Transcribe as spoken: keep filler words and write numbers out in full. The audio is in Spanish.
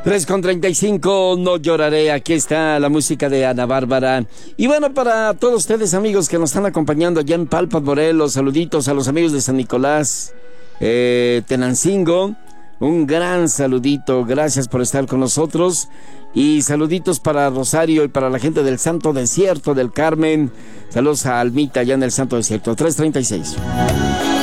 tres con treinta y cinco, no lloraré. Aquí está la música de Ana Bárbara. Y bueno, para todos ustedes, amigos, que nos están acompañando allá en Palpas, Morelos, saluditos a los amigos de San Nicolás, eh, Tenancingo. Un gran saludito, gracias por estar con nosotros. Y saluditos para Rosario y para la gente del Santo Desierto del Carmen. Saludos a Almita allá en el Santo Desierto. tres treinta y seis.